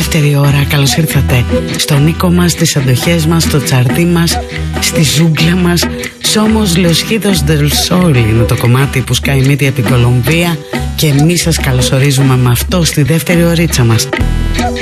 δεύτερη ώρα. Καλώς ήρθατε στον Νίκο μας, στις αντοχές μας, στο τσαρτί μας, στη ζούγκλα μας. Somos los hijos del sol είναι το κομμάτι που σκάει μύτη από την Κολομβία και εμείς σας καλωσορίζουμε με αυτό στη δεύτερη ωρίτσα μας.